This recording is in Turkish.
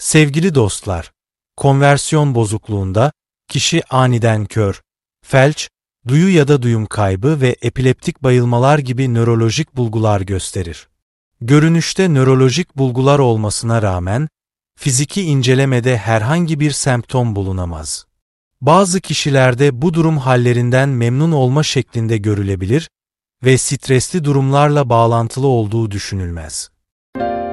Sevgili dostlar, konversiyon bozukluğunda kişi aniden kör, felç, duyu ya da duyum kaybı ve epileptik bayılmalar gibi nörolojik bulgular gösterir. Görünüşte nörolojik bulgular olmasına rağmen, fiziki incelemede herhangi bir semptom bulunamaz. Bazı kişilerde bu durum hallerinden memnun olma şeklinde görülebilir ve stresli durumlarla bağlantılı olduğu düşünülmez.